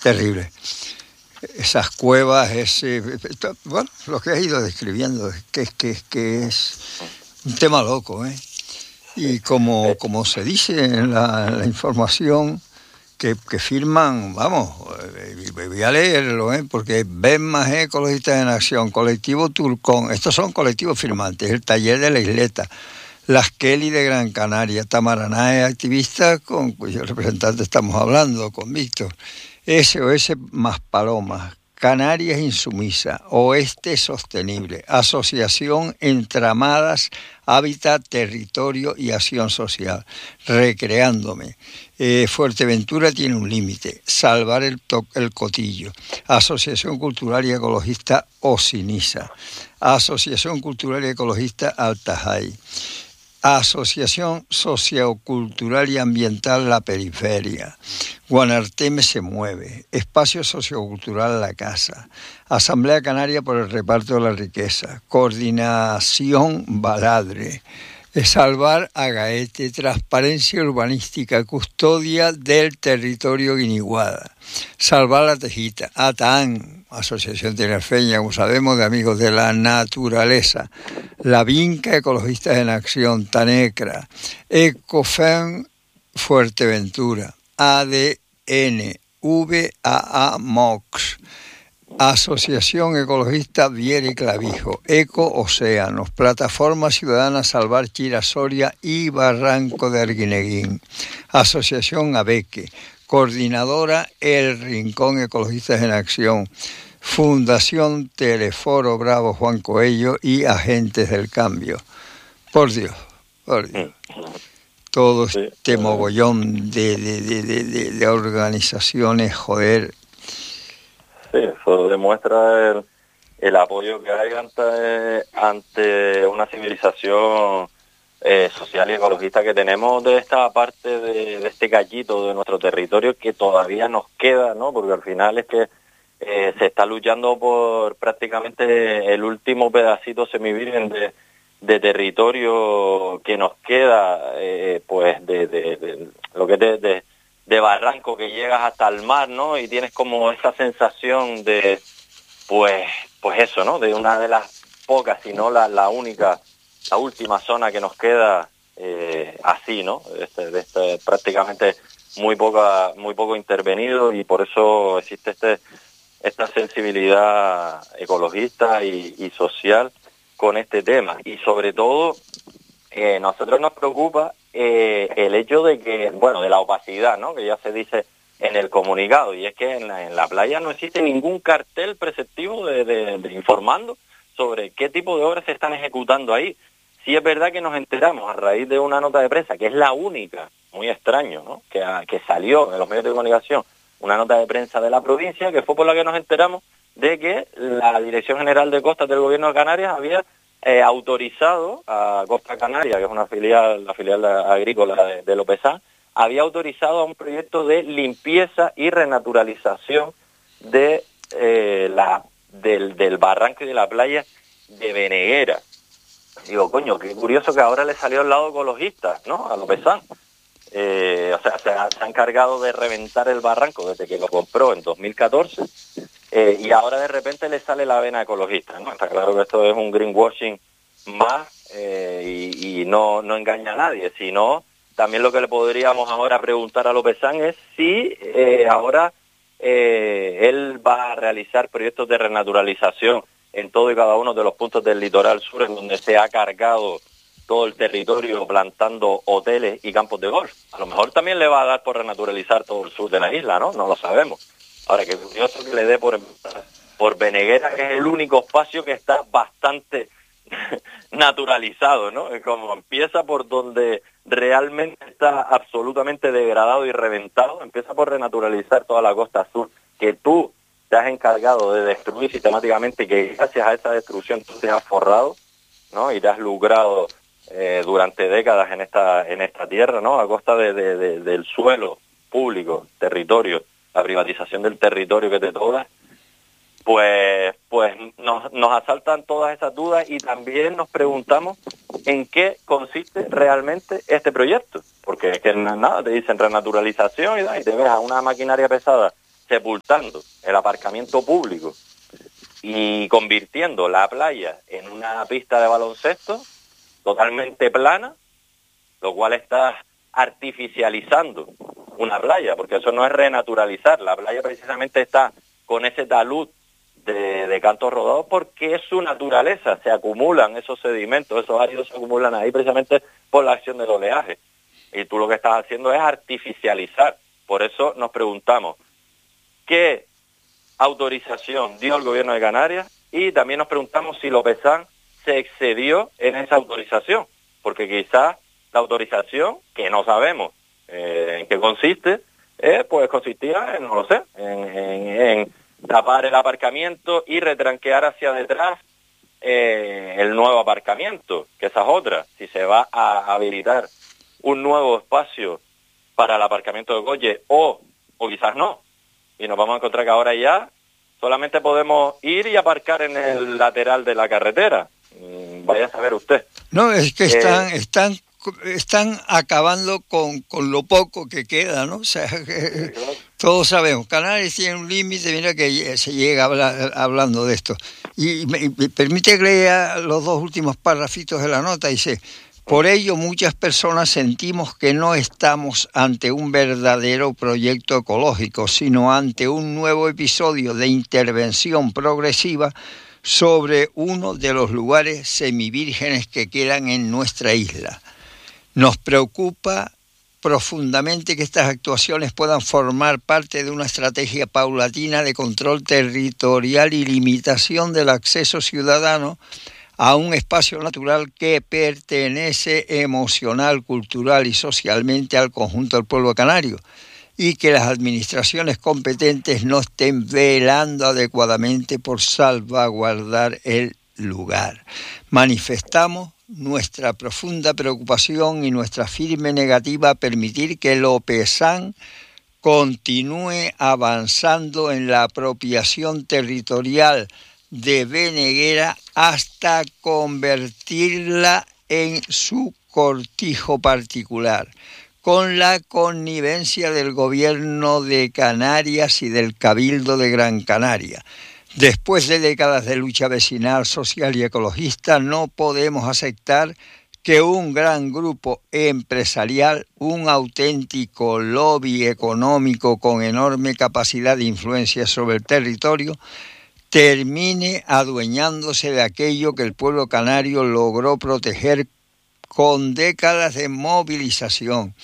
terrible. Esas cuevas, bueno, lo que has ido describiendo, que es un tema loco, ¿eh? Y como se dice en la información que firman, vamos, voy a leerlo, porque Benmas Ecologistas en Acción, Colectivo Turcón, estos son colectivos firmantes, el Taller de la Isleta, Las Kelly de Gran Canaria, Tamaranae activista, con cuyo representante estamos hablando, con Víctor, SOS Más Palomas, Canarias Insumisa, Oeste Sostenible, Asociación Entramadas, Hábitat, Territorio y Acción Social, Recreándome, Fuerteventura tiene un límite, Salvar el Cotillo, Asociación Cultural y Ecologista Osinisa, Asociación Cultural y Ecologista Altajay, Asociación Sociocultural y Ambiental La Periferia, Guanarteme se mueve, Espacio Sociocultural La Casa, Asamblea Canaria por el Reparto de la Riqueza, Coordinación Baladre, Salvar Agaete, Transparencia Urbanística, Custodia del Territorio Guiniguada, Salvar la Tejita, ATAN, Asociación Tinerfeña, como sabemos, de Amigos de la Naturaleza, La Vinca, Ecologistas en Acción, Tanecra, Ecofen Fuerteventura, ADN, VAA MOX, Asociación Ecologista Viera y Clavijo, Eco Océanos, Plataforma Ciudadana Salvar Chirasoria y Barranco de Arguineguín, Asociación Abeque, Coordinadora El Rincón Ecologistas en Acción, Fundación Teleforo Bravo Juan Coello y Agentes del Cambio. Por Dios. Todo este mogollón de organizaciones, joder. Sí, eso demuestra el apoyo que hay ante una civilización social y ecologista que tenemos de esta parte de este gallito de nuestro territorio que todavía nos queda, ¿no? Porque al final es que se está luchando por prácticamente el último pedacito semivirgen de territorio que nos queda, pues de lo que es de barranco, que llegas hasta el mar, ¿no? Y tienes como esa sensación de, pues eso, ¿no? De una de las pocas, si no la única, la última zona que nos queda así, ¿no? Prácticamente muy poco intervenido, y por eso existe esta sensibilidad ecologista y social con este tema. Y sobre todo, nosotros nos preocupa el hecho de que, bueno, de la opacidad, ¿no? Que ya se dice en el comunicado, y es que en la playa no existe ningún cartel preceptivo de informando sobre qué tipo de obras se están ejecutando ahí. Sí es verdad que nos enteramos a raíz de una nota de prensa, que es la única, muy extraño, ¿no? Que salió en los medios de comunicación, una nota de prensa de la provincia, que fue por la que nos enteramos de que la Dirección General de Costas del Gobierno de Canarias había autorizado a Costa Canaria, que es la filial agrícola de Lopezán, había autorizado a un proyecto de limpieza y renaturalización del barranco y de la playa de Beneguera. Digo, coño, qué curioso que ahora le salió el lado ecologista, ¿no? A Lopezán. O sea, se ha encargado de reventar el barranco desde que lo compró en 2014, y ahora de repente le sale la vena ecologista, ¿no? Está claro que esto es un greenwashing más, y no engaña a nadie, sino también lo que le podríamos ahora preguntar a Lopezán es si ahora él va a realizar proyectos de renaturalización en todo y cada uno de los puntos del litoral sur, en donde se ha cargado todo el territorio plantando hoteles y campos de golf. A lo mejor también le va a dar por renaturalizar todo el sur de la isla, ¿no? No lo sabemos. Ahora, qué curioso que le dé por Beneguera, que es el único espacio que está bastante naturalizado, ¿no? Como empieza por donde realmente está absolutamente degradado y reventado, empieza por renaturalizar toda la costa sur, que tú te has encargado de destruir sistemáticamente, y que gracias a esa destrucción tú te has forrado, ¿no? Y te has lucrado durante décadas en esta tierra, ¿no? A costa del suelo público, territorio, la privatización del territorio que te toca. Pues nos asaltan todas esas dudas, y también nos preguntamos en qué consiste realmente este proyecto, porque es que nada, te dicen renaturalización y te ves a una maquinaria pesada sepultando el aparcamiento público y convirtiendo la playa en una pista de baloncesto totalmente plana, lo cual está artificializando una playa, porque eso no es renaturalizar. La playa precisamente está con ese talud de cantos rodados porque es su naturaleza, se acumulan esos sedimentos, esos áridos se acumulan ahí precisamente por la acción del oleaje. Y tú lo que estás haciendo es artificializar. Por eso nos preguntamos, ¿qué autorización dio el gobierno de Canarias? Y también nos preguntamos si Lopezán se excedió en esa autorización, porque quizás la autorización, que no sabemos en qué consiste, pues consistía en, no lo sé, en tapar el aparcamiento y retranquear hacia detrás el nuevo aparcamiento, que esa es otra. Si se va a habilitar un nuevo espacio para el aparcamiento de coches o quizás no, y nos vamos a encontrar que ahora ya solamente podemos ir y aparcar en el lateral de la carretera. Vaya a saber usted. No, es que están acabando con lo poco que queda, ¿no? O sea, que todos sabemos, Canarias tiene un límite, mira que se llega hablando de esto. Y me permite que lea los dos últimos parrafitos de la nota, dice: por ello muchas personas sentimos que no estamos ante un verdadero proyecto ecológico, sino ante un nuevo episodio de intervención progresiva sobre uno de los lugares semivírgenes que quedan en nuestra isla. Nos preocupa profundamente que estas actuaciones puedan formar parte de una estrategia paulatina de control territorial y limitación del acceso ciudadano a un espacio natural que pertenece emocional, cultural y socialmente al conjunto del pueblo canario, y que las administraciones competentes no estén velando adecuadamente por salvaguardar el lugar. Manifestamos nuestra profunda preocupación y nuestra firme negativa a permitir que Lopezán continúe avanzando en la apropiación territorial de Veneguera hasta convertirla en su cortijo particular, con la connivencia del Gobierno de Canarias y del Cabildo de Gran Canaria. Después de décadas de lucha vecinal, social y ecologista, no podemos aceptar que un gran grupo empresarial, un auténtico lobby económico con enorme capacidad de influencia sobre el territorio, termine adueñándose de aquello que el pueblo canario logró proteger con décadas de movilización,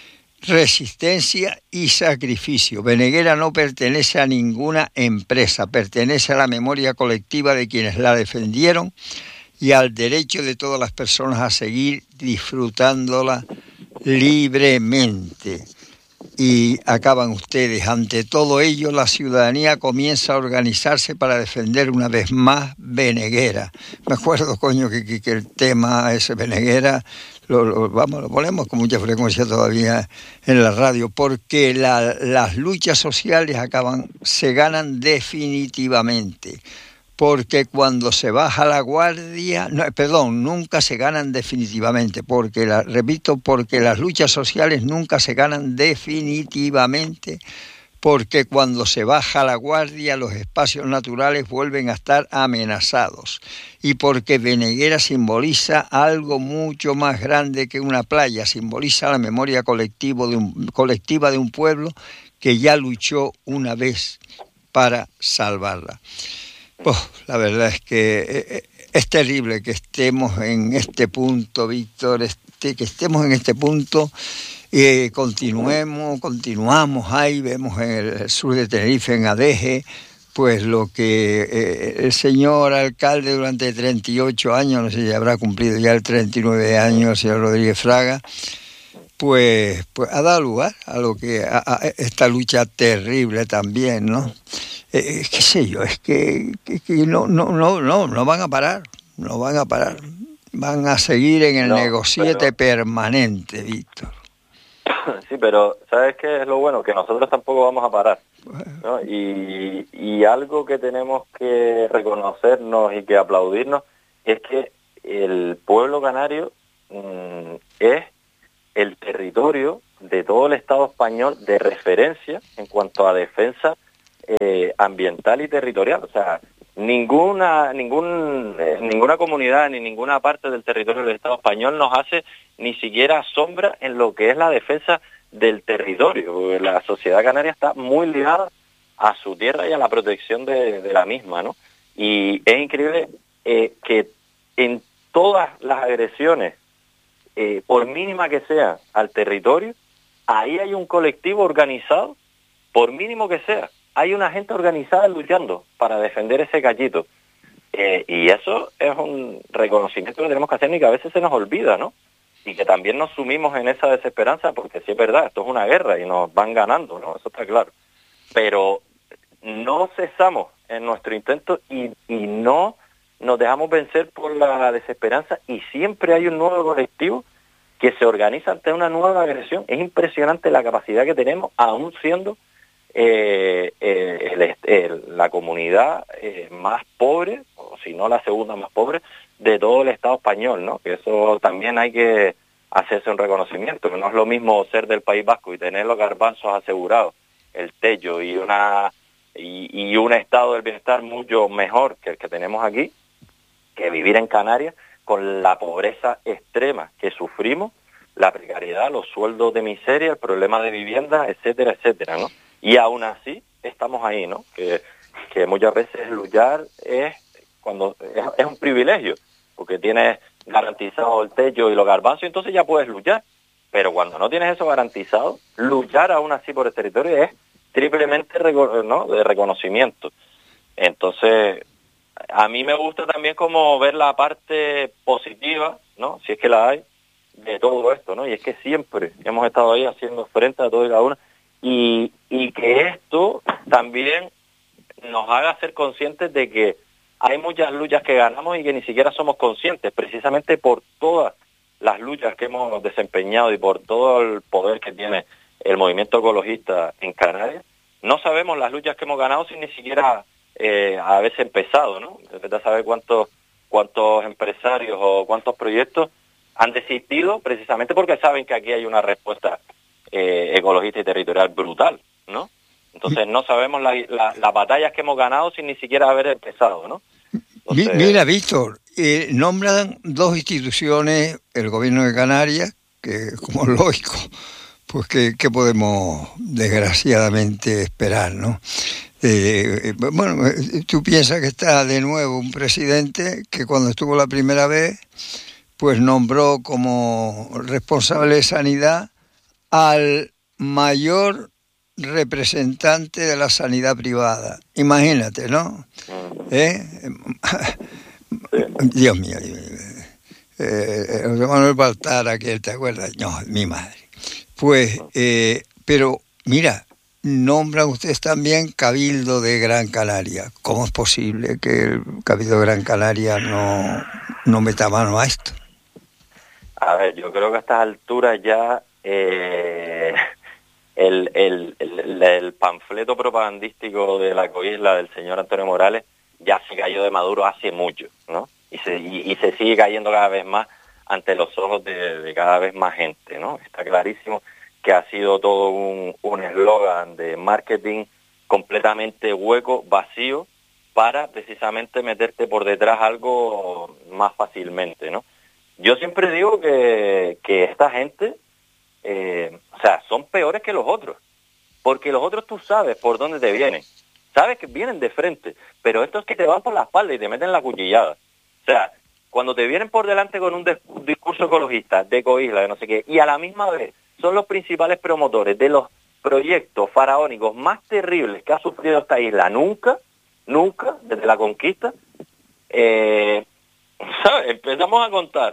resistencia y sacrificio. Veneguera no pertenece a ninguna empresa, pertenece a la memoria colectiva de quienes la defendieron y al derecho de todas las personas a seguir disfrutándola libremente. Y acaban ustedes. Ante todo ello, la ciudadanía comienza a organizarse para defender una vez más Veneguera. Me acuerdo, que el tema ese Veneguera lo ponemos con mucha frecuencia todavía en la radio, porque las luchas sociales se ganan definitivamente. Porque cuando se baja la guardia, nunca se ganan definitivamente, porque las luchas sociales nunca se ganan definitivamente, porque cuando se baja la guardia los espacios naturales vuelven a estar amenazados, y porque Veneguera simboliza algo mucho más grande que una playa, simboliza la memoria colectiva de un pueblo que ya luchó una vez para salvarla. La verdad es que es terrible que estemos en este punto, Víctor, que estemos en este punto y continuamos ahí, vemos en el sur de Tenerife, en Adeje, pues lo que el señor alcalde durante 38 años, no sé si habrá cumplido ya el 39 años, el señor Rodríguez Fraga, pues ha dado lugar a lo que a esta lucha terrible también, ¿no? Qué sé yo, es que no van a parar, van a seguir en el negociete permanente, Víctor. Sí, pero ¿sabes qué es lo bueno? Que nosotros tampoco vamos a parar, ¿no? Y algo que tenemos que reconocernos y que aplaudirnos es que el pueblo canario es el territorio de todo el Estado español de referencia en cuanto a defensa ambiental y territorial. O sea, ninguna comunidad ni ninguna parte del territorio del Estado español nos hace ni siquiera sombra en lo que es la defensa del territorio. La sociedad canaria está muy ligada a su tierra y a la protección de la misma, ¿no? Y es increíble que en todas las agresiones, por mínima que sea, al territorio, ahí hay un colectivo organizado, por mínimo que sea, hay una gente organizada luchando para defender ese cachito. Y eso es un reconocimiento que tenemos que hacer y que a veces se nos olvida, ¿no? Y que también nos sumimos en esa desesperanza, porque sí es verdad, esto es una guerra y nos van ganando, ¿no? Eso está claro. Pero no cesamos en nuestro intento y no nos dejamos vencer por la desesperanza, y siempre hay un nuevo colectivo que se organiza ante una nueva agresión. Es impresionante la capacidad que tenemos, aún siendo la comunidad más pobre, o si no la segunda más pobre, de todo el Estado español, ¿no? Que eso también hay que hacerse un reconocimiento, que no es lo mismo ser del País Vasco y tener los garbanzos asegurados, el techo y un estado del bienestar mucho mejor que el que tenemos aquí, que vivir en Canarias con la pobreza extrema que sufrimos, la precariedad, los sueldos de miseria, el problema de vivienda, etcétera, etcétera, ¿no? Y aún así estamos ahí, ¿no? Que muchas veces luchar es un privilegio, porque tienes garantizado el techo y los garbanzos, entonces ya puedes luchar. Pero cuando no tienes eso garantizado, luchar aún así por el territorio es triplemente de reconocimiento. Entonces, a mí me gusta también como ver la parte positiva, ¿no? Si es que la hay, de todo esto, ¿no? Y es que siempre hemos estado ahí haciendo frente a todo y cada uno, y que esto también nos haga ser conscientes de que hay muchas luchas que ganamos y que ni siquiera somos conscientes, precisamente por todas las luchas que hemos desempeñado y por todo el poder que tiene el movimiento ecologista en Canarias. No sabemos las luchas que hemos ganado sin ni siquiera haberse empezado, ¿no? De saber cuántos empresarios o cuántos proyectos han desistido precisamente porque saben que aquí hay una respuesta ecologista y territorial brutal, ¿no? Entonces no sabemos las batallas que hemos ganado sin ni siquiera haber empezado, ¿no? Entonces, mira, Víctor, nombran dos instituciones, el gobierno de Canarias, que como lógico, pues que podemos desgraciadamente esperar, ¿no? Bueno, tú piensas que está de nuevo un presidente que cuando estuvo la primera vez, pues nombró como responsable de sanidad al mayor representante de la sanidad privada. Imagínate, ¿no? Dios mío. José Manuel Baltar, aquel, ¿te acuerdas? No, mi madre. Pues, pero mira, nombran ustedes también Cabildo de Gran Canaria. ¿Cómo es posible que el Cabildo de Gran Canaria no meta mano a esto? A ver, yo creo que a estas alturas ya el panfleto propagandístico de la Ecoisla del señor Antonio Morales ya se cayó de Maduro hace mucho, ¿no? Y se sigue cayendo cada vez más ante los ojos de cada vez más gente, ¿no? Está clarísimo que ha sido todo un eslogan de marketing completamente hueco, vacío, para precisamente meterte por detrás algo más fácilmente, ¿no? Yo siempre digo que esta gente, son peores que los otros, porque los otros tú sabes por dónde te vienen, sabes que vienen de frente, pero estos que te van por la espalda y te meten la cuchillada. O sea, cuando te vienen por delante con un discurso ecologista, de Ecoisla, de no sé qué, y a la misma vez son los principales promotores de los proyectos faraónicos más terribles que ha sufrido esta isla nunca, desde la conquista, ¿sabes? Empezamos a contar.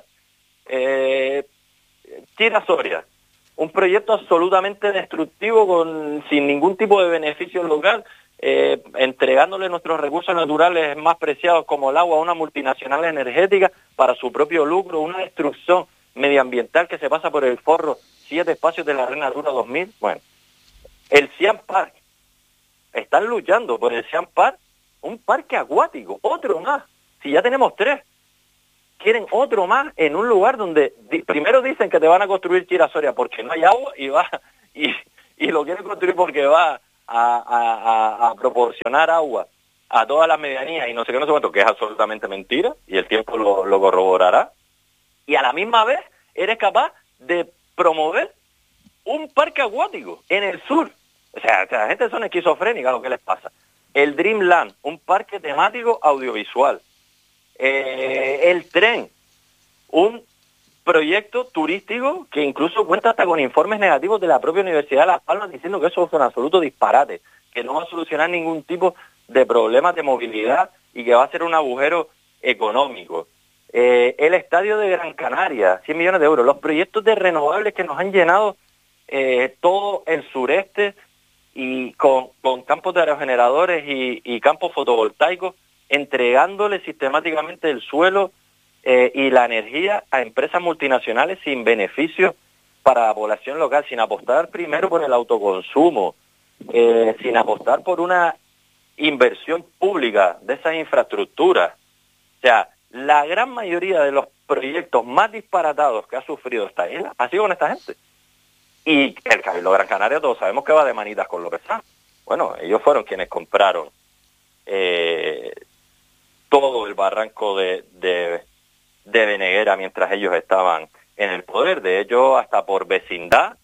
Chira Soria, un proyecto absolutamente destructivo sin ningún tipo de beneficio local, entregándole nuestros recursos naturales más preciados como el agua a una multinacional energética para su propio lucro, una destrucción medioambiental que se pasa por el forro 7 espacios de la Red Natura 2000. Bueno, el Siam Park, están luchando por el Siam Park, un parque acuático, otro más, si ya tenemos 3. Quieren otro más en un lugar donde primero dicen que te van a construir Chira Soria porque no hay agua y lo quieren construir porque va a proporcionar agua a todas las medianías y no sé qué, no sé cuánto, que es absolutamente mentira, y el tiempo lo corroborará, y a la misma vez eres capaz de promover un parque acuático en el sur. O sea, la gente son esquizofrénica, lo que les pasa. El Dreamland, un parque temático audiovisual. El tren, un proyecto turístico que incluso cuenta hasta con informes negativos de la propia Universidad de Las Palmas diciendo que eso es un absoluto disparate, que no va a solucionar ningún tipo de problemas de movilidad y que va a ser un agujero económico. El estadio de Gran Canaria, 100 millones de euros. Los proyectos de renovables que nos han llenado todo el sureste y con campos de aerogeneradores y campos fotovoltaicos, entregándole sistemáticamente el suelo y la energía a empresas multinacionales sin beneficios para la población local, sin apostar primero por el autoconsumo, sin apostar por una inversión pública de esas infraestructuras. O sea, la gran mayoría de los proyectos más disparatados que ha sufrido esta isla ha sido con esta gente. Y el Cabildo Gran Canaria todos sabemos que va de manitas con López Sanz. Bueno, ellos fueron quienes compraron todo el barranco de Beneguera mientras ellos estaban en el poder. De hecho, hasta por vecindad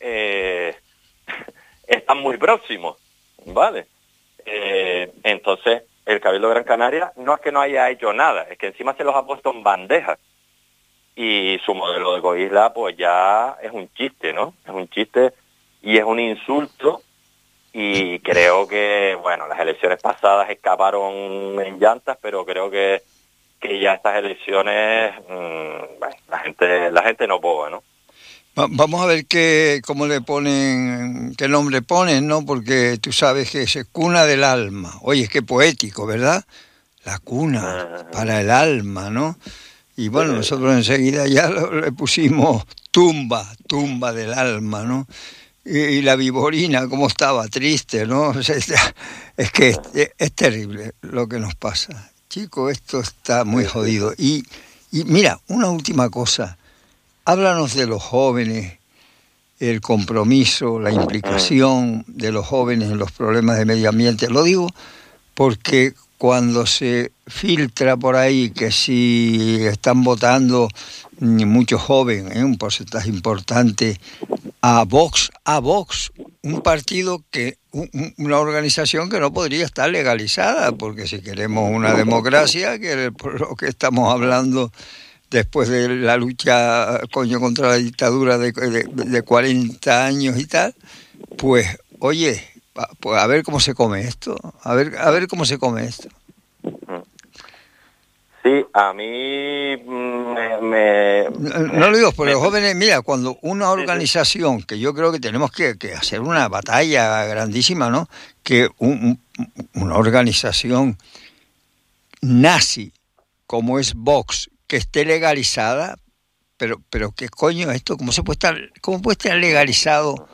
están muy próximos, ¿vale? Entonces, el Cabildo Gran Canaria no es que no haya hecho nada, es que encima se los ha puesto en bandeja. Y su modelo de Ecoisla, pues ya es un chiste, ¿no? Es un chiste y es un insulto. Y creo que, bueno, las elecciones pasadas escaparon en llantas, pero creo que ya estas elecciones, bueno, la gente no boba, ¿no? Vamos a ver cómo le ponen, qué nombre ponen, ¿no? Porque tú sabes que es cuna del alma. Oye, qué poético, ¿verdad? La cuna para el alma, ¿no? Y bueno, nosotros enseguida ya le pusimos tumba del alma, ¿no? Y la Viborina, cómo estaba, triste, ¿no? O sea, es que es terrible lo que nos pasa. Chico, esto está muy jodido. Y mira, una última cosa. Háblanos de los jóvenes, el compromiso, la implicación de los jóvenes en los problemas de medio ambiente. Lo digo porque cuando se filtra por ahí que si están votando muchos jóvenes, un porcentaje importante, a Vox, un partido una organización que no podría estar legalizada, porque si queremos una democracia, que es lo que estamos hablando después de la lucha contra la dictadura de 40 años y tal, pues oye, pues a ver cómo se come esto, a ver cómo se come esto. Sí, a mí no lo digo, pero los jóvenes, mira, cuando una organización, que yo creo que tenemos que hacer una batalla grandísima, ¿no? Que una organización nazi como es Vox, que esté legalizada, pero ¿qué coño es esto? ¿Cómo puede estar legalizado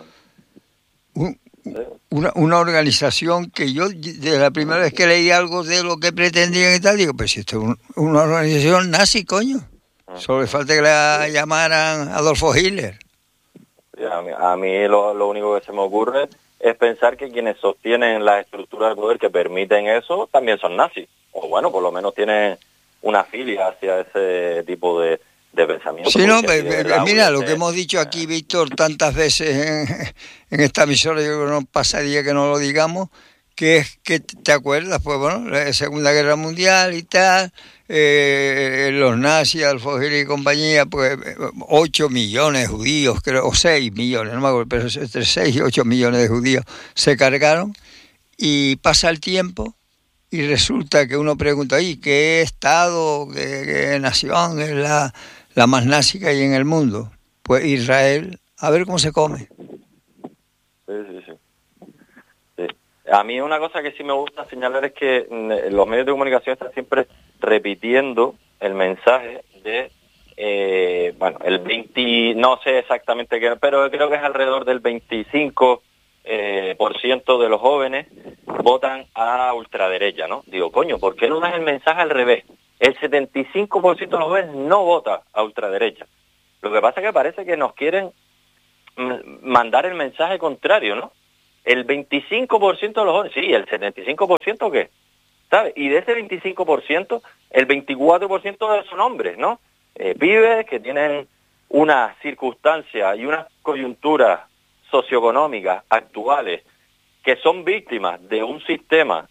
una organización que yo, de la primera vez que leí algo de lo que pretendían y tal, digo, pues si esto es una organización nazi, coño. Solo le falta que la llamaran Adolfo Hitler. A mí lo único que se me ocurre es pensar que quienes sostienen las estructuras del poder que permiten eso también son nazis. O bueno, por lo menos tienen una filia hacia ese tipo de pensamiento. Sí, no, mira, lo que hemos dicho aquí, Víctor, tantas veces en esta emisora, yo creo que no pasaría que no lo digamos, que es que te acuerdas, pues bueno, la Segunda Guerra Mundial y tal, los nazis, Adolfo Hitler y compañía, pues 8 millones de judíos, creo, o 6 millones, no me acuerdo, pero entre 6 y 8 millones de judíos se cargaron, y pasa el tiempo y resulta que uno pregunta, ¿y qué estado, qué nación es la más nazi que hay en el mundo? Pues Israel, a ver cómo se come. Sí. A mí una cosa que sí me gusta señalar es que los medios de comunicación están siempre repitiendo el mensaje de, bueno, el 20, no sé exactamente qué, pero creo que es alrededor del 25% de los jóvenes votan a ultraderecha, ¿no? Digo, coño, ¿por qué no das el mensaje al revés? El 75% de los jóvenes no vota a ultraderecha. Lo que pasa es que parece que nos quieren mandar el mensaje contrario, ¿no? el 25% de los jóvenes, sí, el 75% ¿qué? ¿Sabes? Y de ese 25%, el 24% son hombres, ¿no? Pibes que tienen una circunstancia y una coyuntura socioeconómicas actuales que son víctimas de un sistema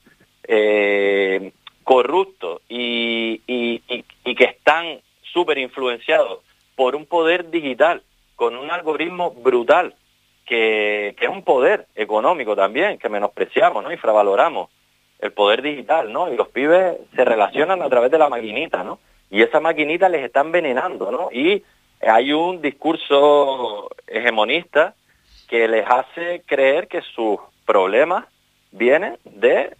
corrupto y que están súper influenciados por un poder digital, con un algoritmo brutal, que es un poder económico también, que menospreciamos, ¿no? Infravaloramos el poder digital, ¿no? Y los pibes se relacionan a través de la maquinita, ¿no? Y esa maquinita les está envenenando, ¿no? Y hay un discurso hegemonista que les hace creer que sus problemas vienen de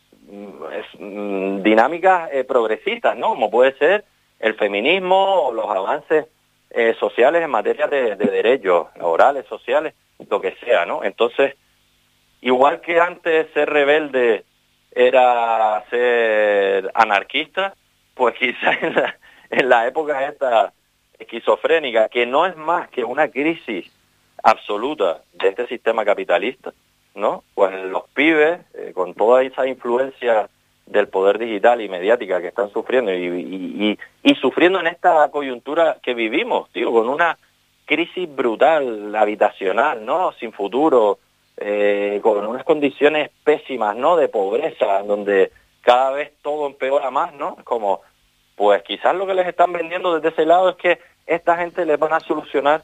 dinámicas progresistas, ¿no? Como puede ser el feminismo o los avances sociales en materia de derechos laborales, sociales, lo que sea, ¿no? Entonces, igual que antes ser rebelde era ser anarquista, pues quizás en la época esta esquizofrénica, que no es más que una crisis absoluta de este sistema capitalista, ¿no? Pues los pibes, con toda esa influencia del poder digital y mediática que están sufriendo y sufriendo en esta coyuntura que vivimos, tío, con una crisis brutal habitacional, ¿no? Sin futuro, con unas condiciones pésimas, ¿no? De pobreza, donde cada vez todo empeora más, ¿no? Como, pues quizás lo que les están vendiendo desde ese lado es que esta gente les van a solucionar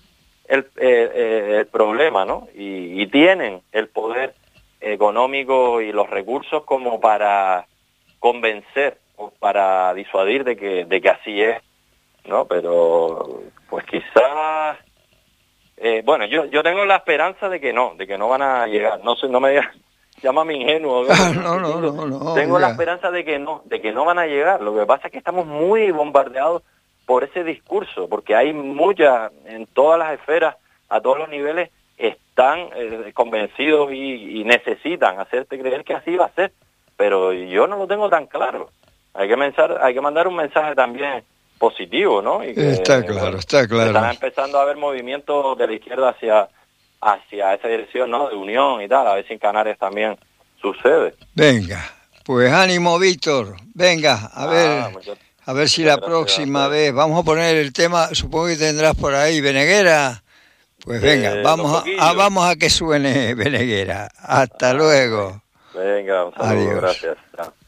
el problema, ¿no? Y tienen el poder económico y los recursos como para convencer o para disuadir de que así es, ¿no? Pero pues quizás bueno, yo tengo la esperanza de que no van a llegar. No sé, no me digas, llámame ingenuo. No. Tengo la esperanza de que no van a llegar. Lo que pasa es que estamos muy bombardeados por ese discurso, porque hay muchas, en todas las esferas, a todos los niveles, están convencidos y necesitan hacerte creer que así va a ser. Pero yo no lo tengo tan claro. Hay que mandar un mensaje también positivo, ¿no? Y que, está claro. Están empezando a haber movimientos de la izquierda hacia esa dirección, ¿no? De unión y tal, a ver si en Canarias también sucede. Venga, pues ánimo, Víctor. Venga, a ver si la próxima vez vamos a poner el tema, supongo que tendrás por ahí Veneguera. Pues venga, vamos a que suene Veneguera. Hasta luego. Venga, un saludo, gracias. Chao.